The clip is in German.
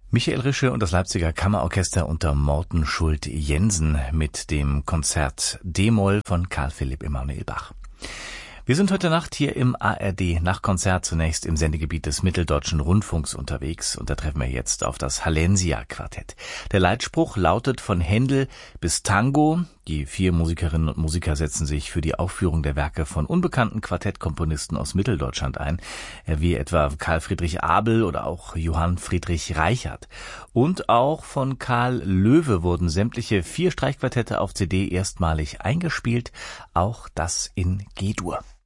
Michael Rische und das Leipziger Kammerorchester unter Morten Schult-Jensen mit dem Konzert D-Moll von Carl Philipp Emanuel Bach. Wir sind heute Nacht hier im ARD-Nachtkonzert zunächst im Sendegebiet des Mitteldeutschen Rundfunks unterwegs und da treffen wir jetzt auf das Hallensia-Quartett. Der Leitspruch lautet von Händel bis Tango. Die 4 Musikerinnen und Musiker setzen sich für die Aufführung der Werke von unbekannten Quartettkomponisten aus Mitteldeutschland ein, wie etwa Karl Friedrich Abel oder auch Johann Friedrich Reichert. Und auch von Karl Löwe wurden sämtliche 4 Streichquartette auf CD erstmalig eingespielt, auch das in G-Dur.